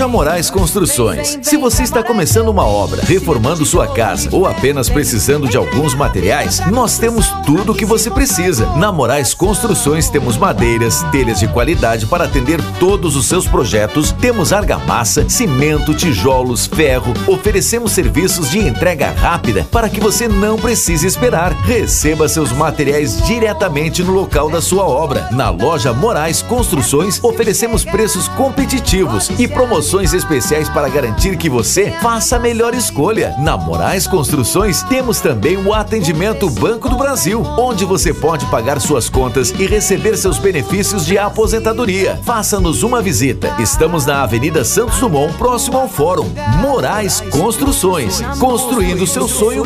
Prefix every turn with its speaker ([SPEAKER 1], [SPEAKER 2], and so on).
[SPEAKER 1] Loja Moraes Construções. Se você está começando uma obra, reformando sua casa ou apenas precisando de alguns materiais, nós temos tudo o que você precisa. Na Moraes Construções temos madeiras, telhas de qualidade para atender todos os seus projetos, temos argamassa, cimento, tijolos, ferro, oferecemos serviços de entrega rápida para que você não precise esperar. Receba seus materiais diretamente no local da sua obra. Na Loja Moraes Construções oferecemos preços competitivos e promoções especiais para garantir que você faça a melhor escolha. Na Moraes Construções temos também o atendimento Banco do Brasil, onde você pode pagar suas contas e receber seus benefícios de aposentadoria. Faça-nos uma visita. Estamos na Avenida Santos Dumont, próximo ao Fórum. Moraes Construções, construindo seu sonho